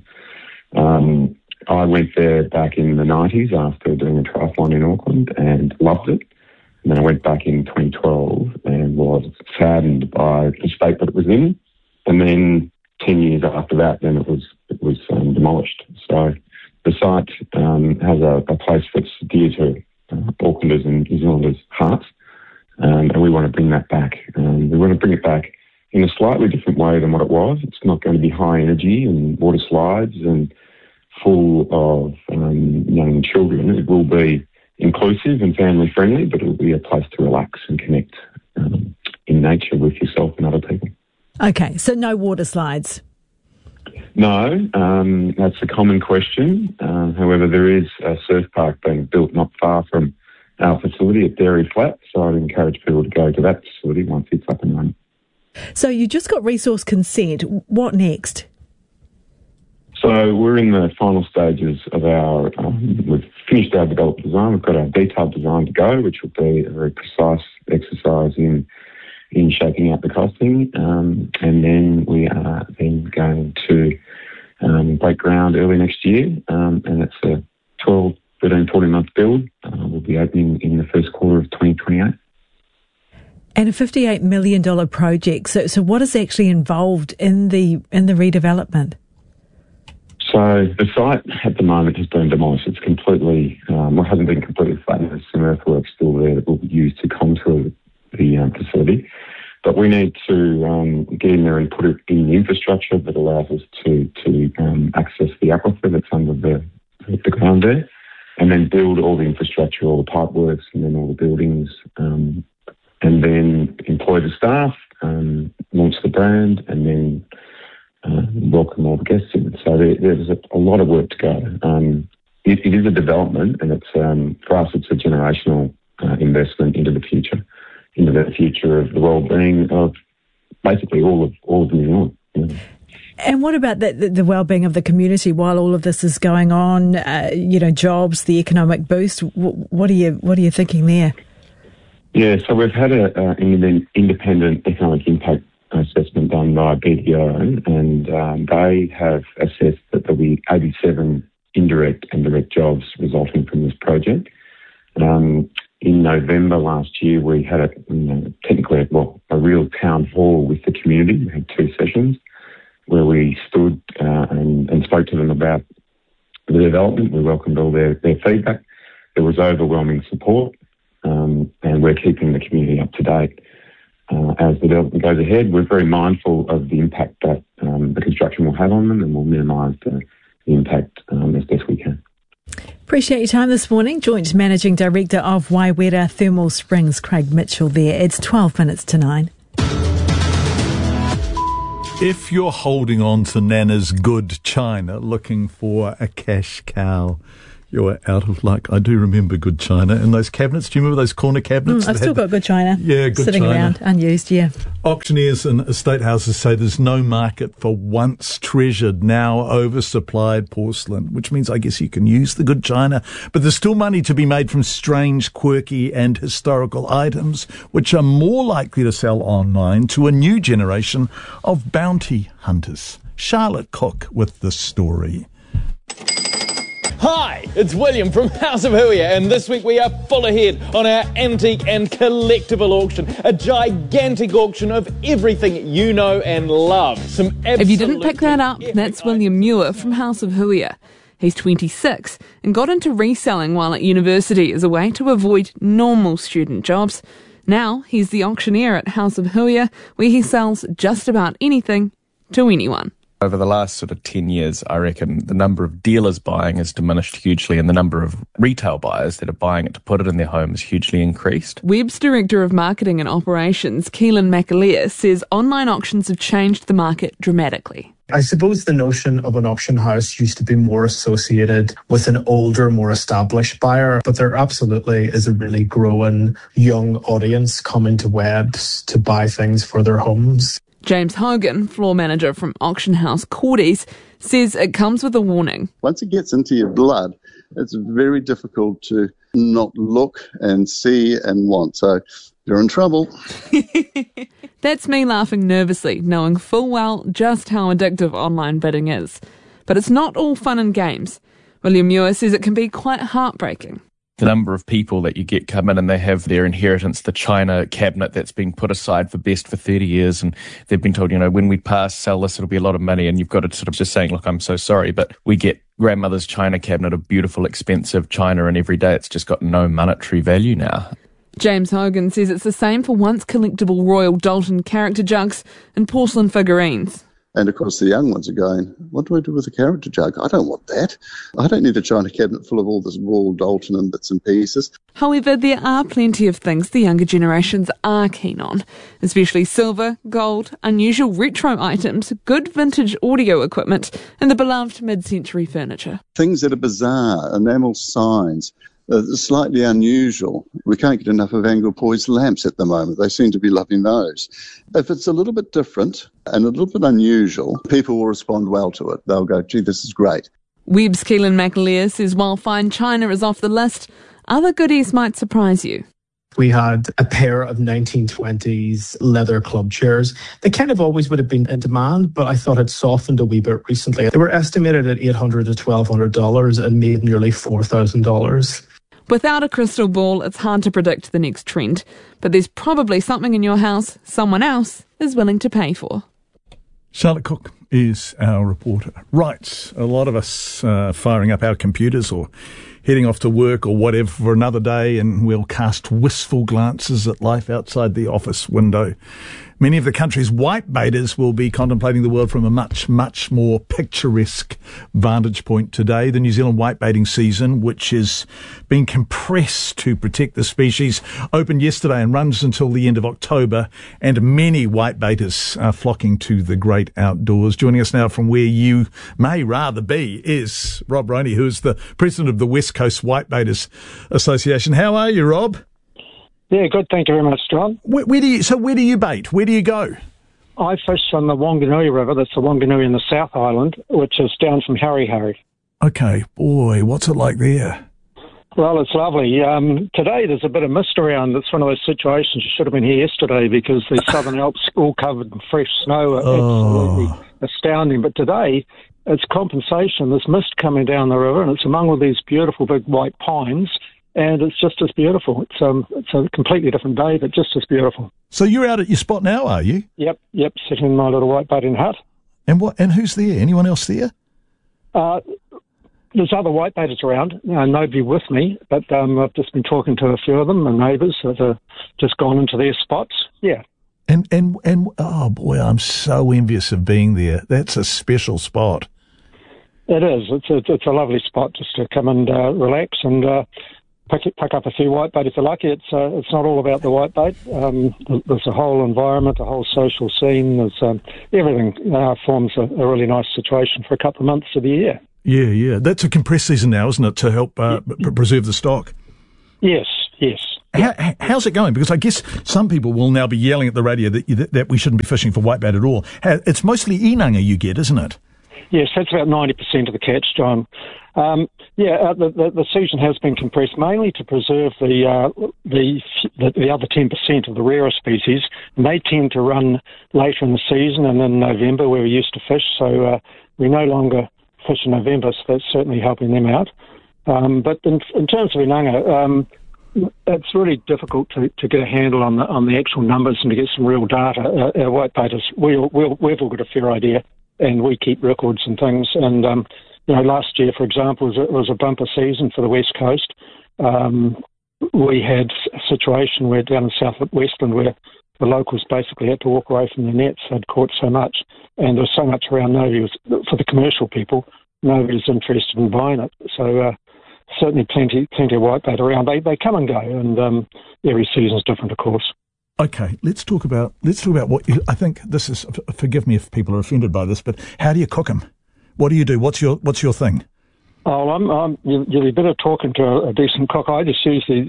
I went there back in the 90s after doing a triathlon in Auckland and loved it. And then I went back in 2012 and was saddened by the state that it was in. And then 10 years after that, then it was demolished. So the site has a place that's dear to Aucklanders and New Zealanders' hearts. And we want to bring that back. We want to bring it back in a slightly different way than what it was. It's not going to be high energy and water slides and full of young children. It will be inclusive and family friendly, but it will be a place to relax and connect in nature with yourself and other people. Okay, so no water slides? No, that's a common question. However, there is a surf park being built not far from our facility at Dairy Flat, so I'd encourage people to go to that facility once it's up and running. So you just got resource consent. What next? So we're in the final stages of we've finished our developed design. We've got our detailed design to go, which will be a very precise exercise in shaping out the costing. And then we are then going to break ground early next year, and it's a 13-14-month build. Will be opening in the first quarter of 2028. And a $58 million project. So what is actually involved in the redevelopment? So the site at the moment has been demolished. It's completely, hasn't been completely flattened. There's some earthwork still there that will be used to contour the facility. But we need to get in there and put it in the infrastructure that allows us to access the aquifer that's under the ground there, and then build all the infrastructure, all the pipe works, and then all the buildings, and then employ the staff, launch the brand, and then welcome all the guests in. So there's a lot of work to go. It is a development, and it's for us, it's a generational investment into the future of the well-being of basically all of New Zealand. Yeah. And what about the well-being of the community while all of this is going on? Jobs, the economic boost. What are you thinking there? Yeah, so we've had an independent economic impact assessment done by BDO, and they have assessed that there'll be 87 indirect and direct jobs resulting from this project. In November last year, we had a real town hall with the community. We had 2 sessions where we stood and spoke to them about the development. We welcomed all their feedback. There was overwhelming support, and we're keeping the community up to date. As the development goes ahead, we're very mindful of the impact that the construction will have on them, and we'll minimise the impact as best we can. Appreciate your time this morning. Joint Managing Director of Waiwera Thermal Springs, Craig Mitchell there. It's 12 minutes to 9. If you're holding on to Nana's good china, looking for a cash cow, you're out of luck. I do remember good china and those cabinets. Do you remember those corner cabinets? I've still got good china. Yeah, good sitting china. around, unused, yeah. Auctioneers and estate houses say there's no market for once treasured, now oversupplied porcelain, which means I guess you can use the good china, but there's still money to be made from strange, quirky and historical items, which are more likely to sell online to a new generation of bounty hunters. Charlotte Cook with the story. Hi, it's William from House of Huia, and this week we are full ahead on our antique and collectible auction, a gigantic auction of everything you know and love. If you didn't pick that up, that's William Muir from House of Huia. He's 26 and got into reselling while at university as a way to avoid normal student jobs. Now he's the auctioneer at House of Huia, where he sells just about anything to anyone. Over the last sort of 10 years, I reckon the number of dealers buying has diminished hugely and the number of retail buyers that are buying it to put it in their home has hugely increased. Webb's Director of Marketing and Operations, Keelan McAleer, says online auctions have changed the market dramatically. I suppose the notion of an auction house used to be more associated with an older, more established buyer, but there absolutely is a really growing young audience coming to Webb's to buy things for their homes. James Hogan, floor manager from auction house Cordy's, says it comes with a warning. Once it gets into your blood, it's very difficult to not look and see and want. So you're in trouble. That's me laughing nervously, knowing full well just how addictive online bidding is. But it's not all fun and games. William Muir says it can be quite heartbreaking. The number of people that you get come in and they have their inheritance, the china cabinet that's been put aside for best for 30 years and they've been told, when we sell this, it'll be a lot of money, and you've got to sort of just saying, look, I'm so sorry, but we get grandmother's china cabinet of beautiful, expensive china, and every day it's just got no monetary value now. James Hogan says it's the same for once collectible Royal Dalton character jugs and porcelain figurines. And of course the young ones are going, what do I do with a character jug? I don't want that. I don't need a china cabinet full of all this Royal Dalton and bits and pieces. However, there are plenty of things the younger generations are keen on, especially silver, gold, unusual retro items, good vintage audio equipment, and the beloved mid-century furniture. Things that are bizarre, enamel signs, slightly unusual. We can't get enough of Anglepoise lamps at the moment. They seem to be loving those. If it's a little bit different and a little bit unusual, people will respond well to it. They'll go, gee, this is great. Webb's Keelan McAleer says while fine china is off the list, other goodies might surprise you. We had a pair of 1920s leather club chairs. They kind of always would have been in demand, but I thought it softened a wee bit recently. They were estimated at $800 to $1,200 and made nearly $4,000. Without a crystal ball, it's hard to predict the next trend, but there's probably something in your house someone else is willing to pay for. Charlotte Cook is our reporter. Right, a lot of us firing up our computers or heading off to work or whatever for another day, and we'll cast wistful glances at life outside the office window. Many of the country's whitebaiters will be contemplating the world from a much, much more picturesque vantage point today. The New Zealand whitebaiting season, which is being compressed to protect the species, opened yesterday and runs until the end of October, and many whitebaiters are flocking to the great outdoors. Joining us now from where you may rather be is Rob Roney, who is the president of the West Coast Whitebaiters Association. How are you, Rob? Yeah, good. Thank you very much, John. Where do you bait? Where do you go? I fish on the Wanganui River. That's the Wanganui in the South Island, which is down from Harry. Okay, boy, what's it like there? Well, it's lovely. Today there's a bit of mist around. It's one of those situations you should have been here yesterday because the Southern Alps all covered in fresh snow are absolutely astounding. But today it's compensation. There's mist coming down the river and it's among all these beautiful big white pines and it's just as beautiful. It's a completely different day, but just as beautiful. So you're out at your spot now, are you? Yep, sitting in my little whitebaiting hut. And who's there? Anyone else there? There's other whitebaiters around, nobody with me, but I've just been talking to a few of them, my neighbours that have just gone into their spots. Yeah. And oh boy, I'm so envious of being there. That's a special spot. It is. It's a lovely spot just to come and relax and pick up a few whitebait if you're lucky. It's not all about the whitebait. There's a whole environment, a whole social scene. There's everything forms a really nice situation for a couple of months of the year. Yeah. That's a compressed season now, isn't it, to help preserve the stock? Yes. How's it going? Because I guess some people will now be yelling at the radio that we shouldn't be fishing for whitebait at all. It's mostly inanga you get, isn't it? Yes, that's about 90% of the catch, John. The season has been compressed mainly to preserve the other 10% of the rarer species, and they tend to run later in the season and in November where we used to fish, so we no longer fish in November, so that's certainly helping them out. But in terms of inanga, it's really difficult to get a handle on the actual numbers and to get some real data. Our whitebaiters, we've all got a fair idea, and we keep records and things. And last year, for example, was a bumper season for the West Coast. We had a situation where down in South Westland where the locals basically had to walk away from their nets. They'd caught so much, and there was so much around. For the commercial people, nobody was interested in buying it. So certainly plenty of whitebait around. They come and go, and every season's different, of course. Okay, let's talk about what I think this is. Forgive me if people are offended by this, but how do you cook them? What do you do? What's your thing? Oh, you'll be better talking to a decent cook. I just use the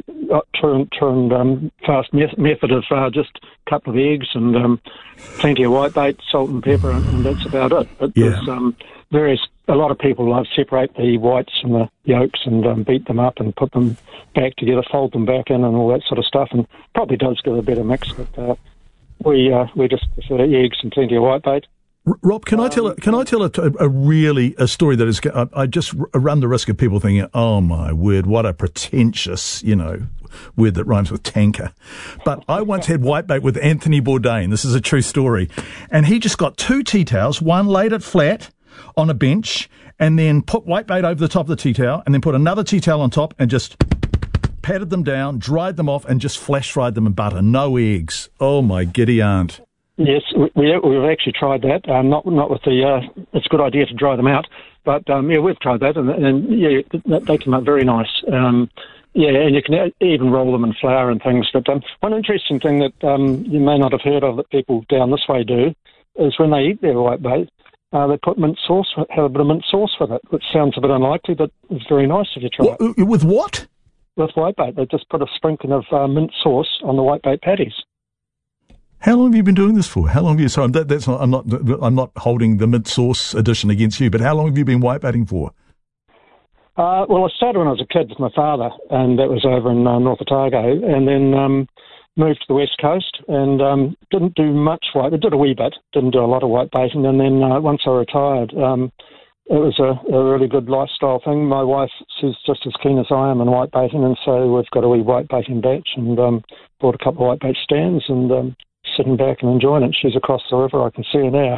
fast method of just a couple of eggs and plenty of whitebait, salt and pepper, and that's about it. But there's a lot of people separate the whites from the yolks and beat them up and put them back together, fold them back in and all that sort of stuff, and probably does give a better mix. But we just prefer eggs and plenty of whitebait. Rob, can I tell a story that is? I just run the risk of people thinking, "Oh my word, what a pretentious, word that rhymes with tanker." But I once had whitebait with Anthony Bourdain. This is a true story, and he just got 2 tea towels, one laid it flat on a bench, and then put whitebait over the top of the tea towel, and then put another tea towel on top, and just patted them down, dried them off, and just flash fried them in butter. No eggs. Oh my giddy aunt. Yes, we've actually tried that. Not with the. It's a good idea to dry them out, but we've tried that, and they come out very nice. And you can even roll them in flour and things. But one interesting thing that you may not have heard of that people down this way do is when they eat their whitebait, they put mint sauce, have a bit of mint sauce with it, which sounds a bit unlikely, but it's very nice if you try it. With what? With whitebait. They just put a sprinkling of mint sauce on the whitebait patties. How long have you been doing this for? How long have you? Sorry, I'm not holding the mint sauce edition against you, but how long have you been whitebaiting for? Well, I started when I was a kid with my father, and that was over in North Otago, and then moved to the West Coast and didn't do much white. I did a wee bit, didn't do a lot of whitebaiting, and then once I retired, it was a really good lifestyle thing. My wife, she's just as keen as I am in whitebaiting, and so we've got a wee whitebaiting batch and bought a couple of whitebait stands and sitting back and enjoying it. She's across the river. I can see her now.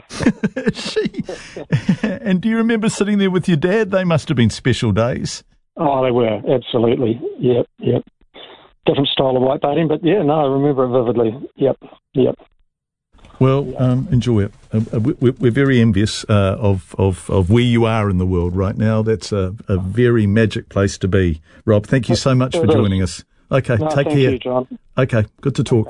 And do you remember sitting there with your dad? They must have been special days. Oh, they were, absolutely. Yep. Different style of whitebaiting, but I remember it vividly. Yep. Well, enjoy it. We're very envious of where you are in the world right now. That's a very magic place to be. Rob, thank you so much for joining us. Okay, take care. Thank you, John. Okay, good to talk.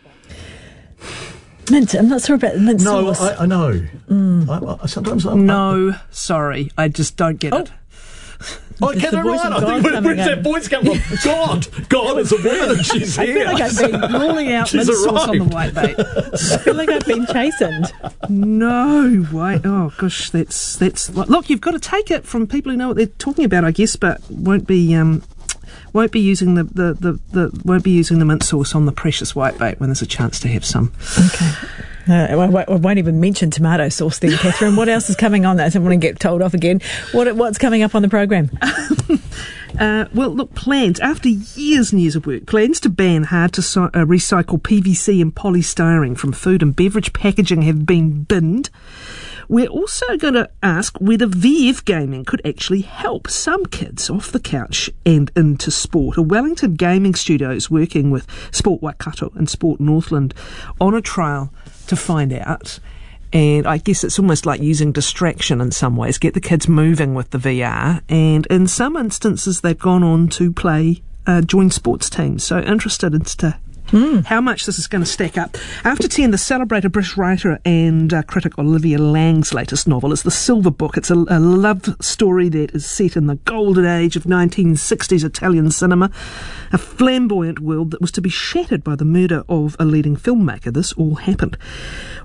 Mint. I'm not sure about the mint sauce. No, I know. Sometimes I'm... sorry. I just don't get it. Oh, get it right. Where's that voice come from? God, it's a woman and she's here. I feel like I've been rolling out mint sauce on the whitebait. I feel like I've been chastened. No way. Oh, gosh, that's... Look, you've got to take it from people who know what they're talking about, I guess, but won't be won't be using the won't be using the mint sauce on the precious whitebait when there's a chance to have some. Okay. I won't even mention tomato sauce then, Catherine. What else is coming on that? I don't want to get told off again. What's coming up on the program? Well, look, plans, after years and years of work, plans to ban hard to recycle PVC and polystyrene from food and beverage packaging have been binned. We're also going to ask whether VF gaming could actually help some kids off the couch and into sport. A Wellington Gaming Studio is working with Sport Waikato and Sport Northland on a trial to find out. And I guess it's almost like using distraction in some ways, get the kids moving with the VR. And in some instances, they've gone on to play join sports teams. So interested as to how much this is going to stack up. After 10, the celebrated British writer and critic Olivia Laing's latest novel is The Silver Book. It's a love story that is set in the golden age of 1960s Italian cinema, a flamboyant world that was to be shattered by the murder of a leading filmmaker. This all happened.